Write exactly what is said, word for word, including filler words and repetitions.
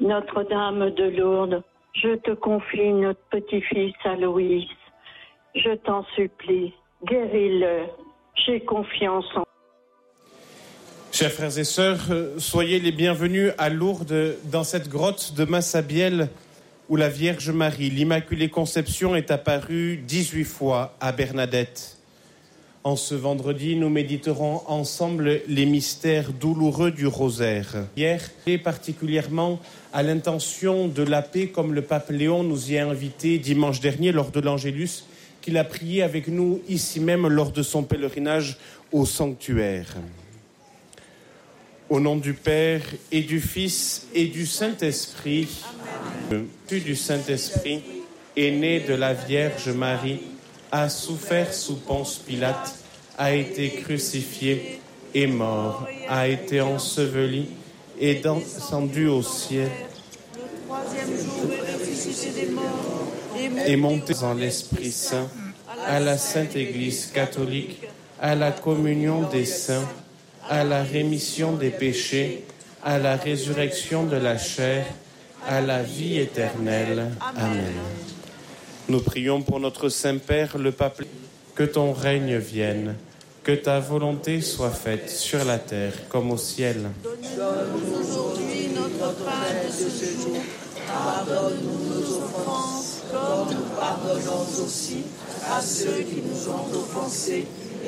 Notre-Dame de Lourdes, je te confie notre petit-fils Aloïs. Je t'en supplie, guéris-le. J'ai confiance en. Chers frères et sœurs, soyez les bienvenus à Lourdes, dans cette grotte de Massabielle où la Vierge Marie, l'Immaculée Conception, est apparue dix-huit fois à Bernadette. En ce vendredi, nous méditerons ensemble les mystères douloureux du rosaire. Hier, et particulièrement à l'intention de la paix, comme le pape Léon nous y a invités dimanche dernier lors de l'Angélus, qu'il a prié avec nous ici même lors de son pèlerinage au sanctuaire. Au nom du Père et du Fils et du Saint-Esprit, le Fils du Saint-Esprit est né de la Vierge Marie, a souffert sous Ponce Pilate, a été crucifié, est mort, a été enseveli et descendu au ciel. Le troisième jour est ressuscité des morts et monté en l'Esprit Saint, à la Sainte Église catholique, à la communion des saints, à la rémission des péchés, à la résurrection de la chair, à la vie éternelle. Amen. Nous prions pour notre Saint-Père, le Pape, que ton règne vienne, que ta volonté soit faite sur la terre comme au ciel. Donne-nous aujourd'hui notre pain de ce jour. Pardonne-nous nos offenses, comme nous pardonnons aussi à ceux qui nous ont offensés.